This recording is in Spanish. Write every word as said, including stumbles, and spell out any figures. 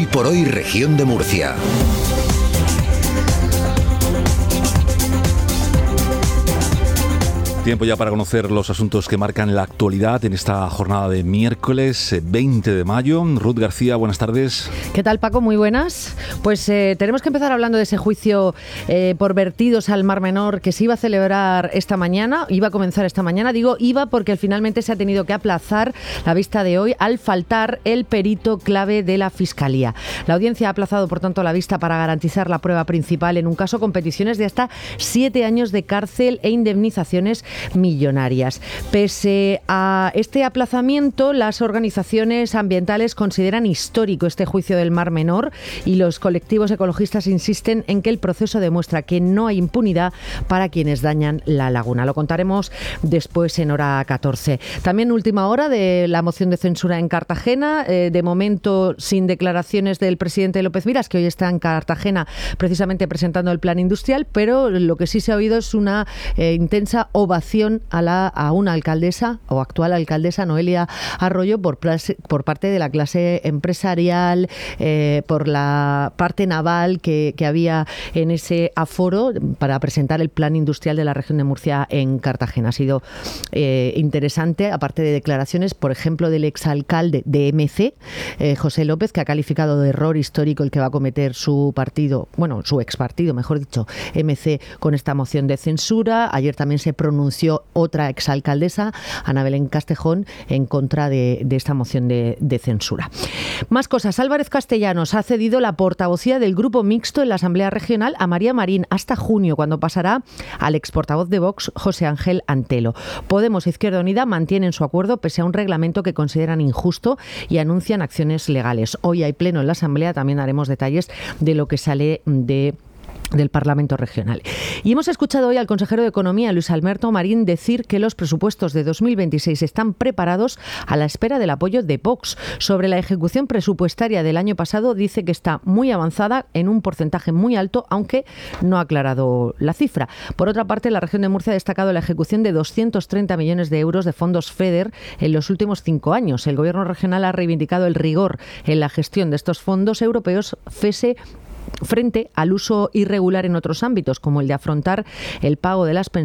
por Hoy Región de Murcia. Tiempo ya para conocer los asuntos que marcan la actualidad en esta jornada de miércoles veinte de mayo. Ruth García, buenas tardes. ¿Qué tal, Paco? Muy buenas. Pues eh, tenemos que empezar hablando de ese juicio eh, por vertidos al Mar Menor que se iba a celebrar esta mañana, iba a comenzar esta mañana. Digo iba porque finalmente se ha tenido que aplazar la vista de hoy al faltar el perito clave de la Fiscalía. La audiencia ha aplazado, por tanto, la vista para garantizar la prueba principal en un caso con peticiones de hasta siete años de cárcel e indemnizaciones millonarias. Pese a este aplazamiento, las organizaciones ambientales consideran histórico este juicio del Mar Menor y los colectivos ecologistas insisten en que el proceso demuestra que no hay impunidad para quienes dañan la laguna. Lo contaremos después en hora catorce. También última hora de la moción de censura en Cartagena, eh, de momento sin declaraciones del presidente López Miras, que hoy está en Cartagena precisamente presentando el plan industrial, pero lo que sí se ha oído es una eh, intensa ovación a, la, a una alcaldesa o actual alcaldesa, Noelia Arroyo, por, place, por parte de la clase empresarial, eh, por la parte naval que, que había en ese aforo para presentar el plan industrial de la región de Murcia en Cartagena. Ha sido eh, interesante, aparte de declaraciones, por ejemplo, del exalcalde de M C, eh, José López, que ha calificado de error histórico el que va a cometer su partido, bueno, su expartido, mejor dicho, M C, con esta moción de censura. Ayer también se pronunció otra exalcaldesa, Ana Belén Castejón, en contra de, de esta moción de, de censura. Más cosas. Álvarez Castellanos ha cedido la portavocía del grupo mixto en la Asamblea Regional a María Marín hasta junio, cuando pasará al exportavoz de Vox, José Ángel Antelo. Podemos e Izquierda Unida mantienen su acuerdo pese a un reglamento que consideran injusto y anuncian acciones legales. Hoy hay pleno en la Asamblea, también haremos detalles de lo que sale de del Parlamento Regional. Y hemos escuchado hoy al consejero de Economía, Luis Alberto Marín, decir que los presupuestos de dos mil veintiséis están preparados a la espera del apoyo de Vox. Sobre la ejecución presupuestaria del año pasado, dice que está muy avanzada en un porcentaje muy alto, aunque no ha aclarado la cifra. Por otra parte, la región de Murcia ha destacado la ejecución de doscientos treinta millones de euros de fondos FEDER en los últimos cinco años. El Gobierno regional ha reivindicado el rigor en la gestión de estos fondos europeos, FESE, frente al uso irregular en otros ámbitos, como el de afrontar el pago de las pensiones